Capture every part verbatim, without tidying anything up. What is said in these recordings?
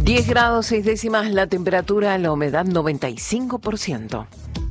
diez grados seis décimas la temperatura, la humedad noventa y cinco por ciento.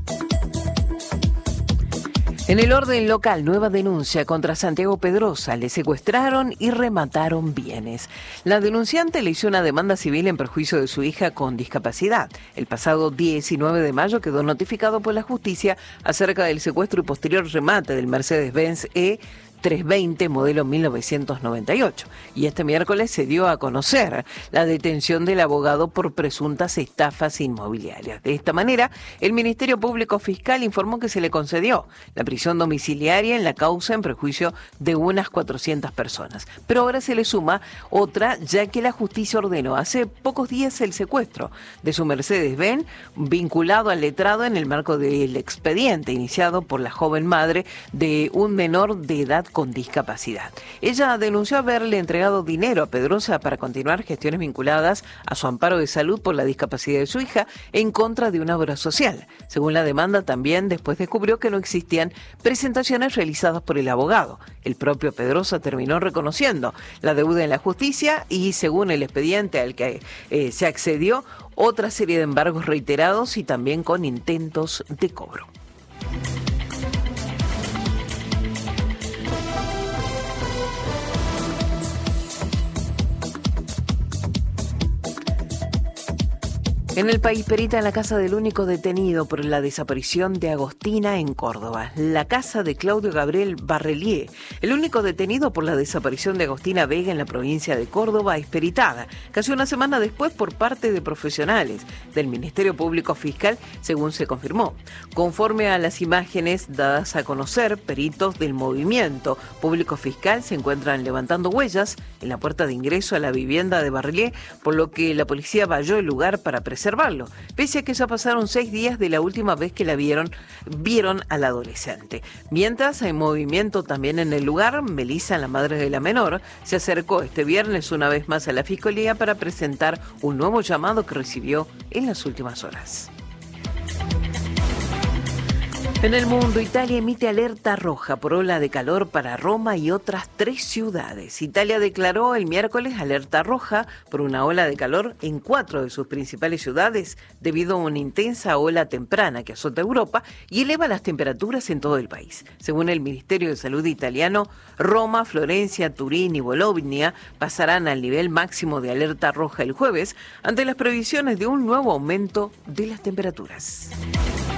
En el orden local, nueva denuncia contra Santiago Pedrosa. Le secuestraron y remataron bienes. La denunciante le hizo una demanda civil en perjuicio de su hija con discapacidad. El pasado diecinueve de mayo quedó notificado por la justicia acerca del secuestro y posterior remate del Mercedes-Benz E trescientos veinte modelo mil novecientos noventa y ocho. Y este miércoles se dio a conocer la detención del abogado por presuntas estafas inmobiliarias. De esta manera, el Ministerio Público Fiscal informó que se le concedió la prisión domiciliaria en la causa en perjuicio de unas cuatrocientas personas. Pero ahora se le suma otra, ya que la justicia ordenó hace pocos días el secuestro de su Mercedes-Benz vinculado al letrado en el marco del expediente iniciado por la joven madre de un menor de edad con discapacidad. Ella denunció haberle entregado dinero a Pedrosa para continuar gestiones vinculadas a su amparo de salud por la discapacidad de su hija en contra de una obra social. Según la demanda, también después descubrió que no existían presentaciones realizadas por el abogado. El propio Pedrosa terminó reconociendo la deuda en la justicia y, según el expediente al que eh, se accedió, otra serie de embargos reiterados y también con intentos de cobro. En el país perita la casa del único detenido por la desaparición de Agostina en Córdoba. La casa de Claudio Gabriel Barrelier, el único detenido por la desaparición de Agostina Vega en la provincia de Córdoba, es peritada casi una semana después por parte de profesionales del Ministerio Público Fiscal, según se confirmó. Conforme a las imágenes dadas a conocer, peritos del Movimiento Público Fiscal se encuentran levantando huellas en la puerta de ingreso a la vivienda de Barrelier, por lo que la policía valló el lugar para preservarlo. Observarlo, pese a que ya pasaron seis días de la última vez que la vieron, vieron al adolescente. Mientras hay movimiento también en el lugar, Melissa, la madre de la menor, se acercó este viernes una vez más a la Fiscalía para presentar un nuevo llamado que recibió en las últimas horas. En el mundo, Italia emite alerta roja por ola de calor para Roma y otras tres ciudades. Italia declaró el miércoles alerta roja por una ola de calor en cuatro de sus principales ciudades debido a una intensa ola temprana que azota Europa y eleva las temperaturas en todo el país. Según el Ministerio de Salud italiano, Roma, Florencia, Turín y Bolonia pasarán al nivel máximo de alerta roja el jueves ante las previsiones de un nuevo aumento de las temperaturas.